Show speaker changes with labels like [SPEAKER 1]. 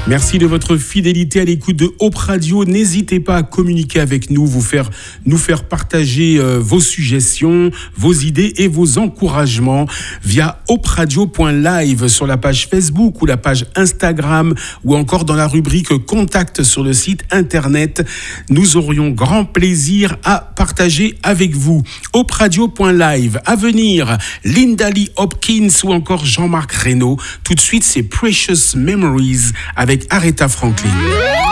[SPEAKER 1] Merci de votre fidélité à l'écoute de Hope Radio. N'hésitez pas à communiquer avec nous, nous faire partager vos suggestions, vos idées et vos encouragements via hoperadio.live sur la page Facebook ou la page Instagram ou encore dans la rubrique Contact sur le site internet. Nous aurions grand plaisir à partager avec vous. hoperadio.live. À venir, Linda Lee Hopkins ou encore Jean-Marc Reynaud. Tout de suite, c'est Precious Memories avec Aretha Franklin.